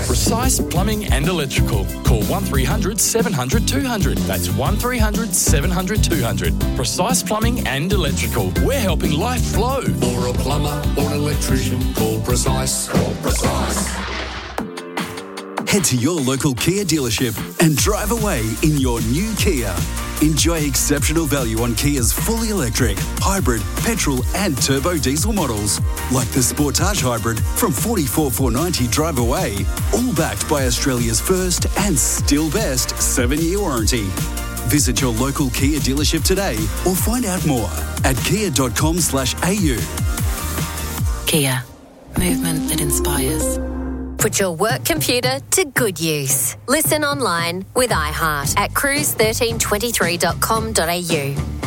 Precise Plumbing and Electrical. Call 1300 700 200. That's 1300 700 200. Precise Plumbing and Electrical. We're helping life flow. For a plumber or an electrician, call Precise. Call Precise. Head to your local Kia dealership and drive away in your new Kia. Enjoy exceptional value on Kia's fully electric, hybrid, petrol and turbo diesel models, like the Sportage Hybrid from $44,490 drive away, all backed by Australia's first and still best 7-year warranty. Visit your local Kia dealership today or find out more at kia.com/au. Kia. Movement that inspires. Put your work computer to good use. Listen online with iHeart at cruise1323.com.au.